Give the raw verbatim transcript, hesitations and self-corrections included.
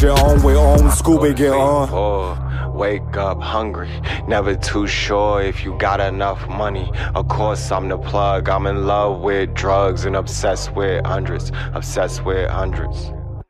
Get on with on Scooby, get on. Oh, wake up hungry, never too sure if you got enough money. Of course I'm the plug, I'm in love with drugs and obsessed with hundreds, obsessed with hundreds.